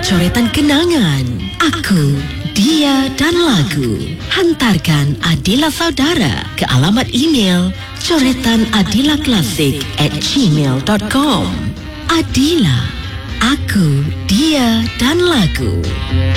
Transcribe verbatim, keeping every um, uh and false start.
coretan kenangan. Aku, Dia dan Lagu. Hantarkan Adila Saudara ke alamat email coretanadilaklasik at gmail dot com. Adila, Aku, Dia dan Lagu.